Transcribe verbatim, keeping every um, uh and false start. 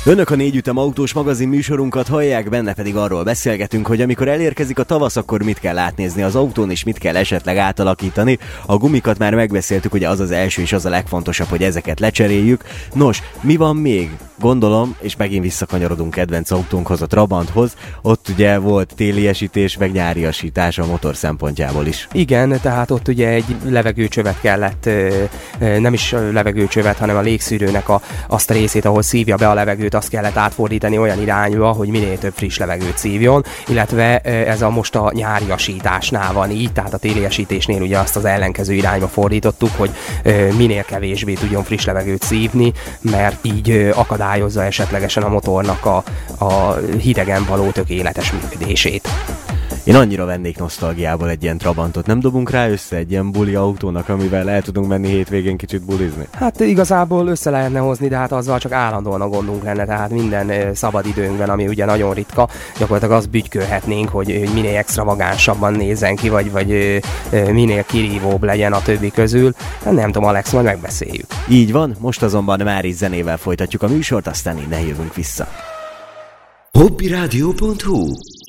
Önök a Négy Ütem autós magazin műsorunkat hallják, benne pedig arról beszélgetünk, hogy amikor elérkezik a tavasz, akkor mit kell átnézni az autón, és mit kell esetleg átalakítani. A gumikat már megbeszéltük, hogy az az első és az a legfontosabb, hogy ezeket lecseréljük. Nos, mi van még? Gondolom, és megint visszakanyarodunk kedvenc autónkhoz, a Trabanthoz. Ott ugye volt téliesítés, meg nyáriasítás a motor szempontjából is. Igen, tehát ott ugye egy levegőcsövet kellett, nem is levegőcsövet, hanem a légszűrőnek a, azt a részét, ahol szívja be a levegőt, azt kellett átfordítani olyan irányba, hogy minél több friss levegőt szívjon, illetve ez a most a nyáriasításnál van így, tehát a téliesítésnél ugye azt az ellenkező irányba fordítottuk, hogy minél kevésbé tudjon friss levegőt szívni, mert így akadályozza esetlegesen a motornak a, a hidegen való tökéletes működését. Én annyira vennék nosztalgiából egy ilyen Trabantot. Nem dobunk rá össze egy ilyen buli autónak, amivel el tudunk menni hétvégén kicsit bulizni? Hát igazából össze lehetne hozni, de hát azzal csak állandóan a gondunk lenne, tehát minden szabad időnkben, ami ugye nagyon ritka, gyakorlatilag azt bütykölhetnénk, hogy, hogy minél extravagánsabban nézzen ki, vagy, vagy minél kirívóbb legyen a többi közül. Nem tudom, Alex, majd megbeszéljük. Így van, most azonban már is zenével folytatjuk a műsort, aztán innen jövünk vissza. hobbyradio pont hu